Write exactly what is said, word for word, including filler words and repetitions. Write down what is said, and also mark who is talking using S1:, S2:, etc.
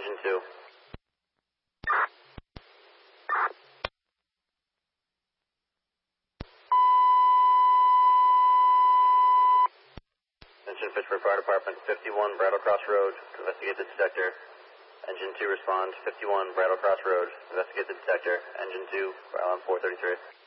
S1: engine two. Attention Fitchburg Fire Department, fifty-one Brattle Cross Road, investigate the detector. Engine two respond, fifty-one Brattle Cross Road, investigate the detector. Engine two, on four thirty-three.